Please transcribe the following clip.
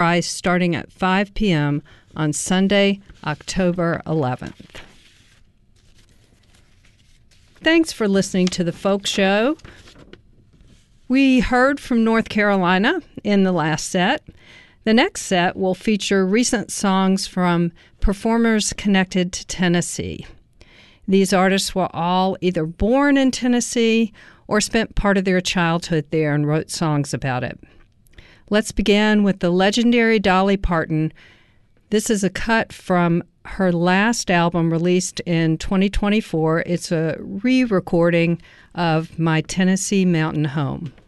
Christ starting at 5 p.m. on Sunday, October 11th. Thanks for listening to The Folk Show. We heard from North Carolina in the last set. The next set will feature recent songs from performers connected to Tennessee. These artists were all either born in Tennessee or spent part of their childhood there and wrote songs about it. Let's begin with the legendary Dolly Parton. This is a cut from her last album released in 2024. It's a re-recording of My Tennessee Mountain Home.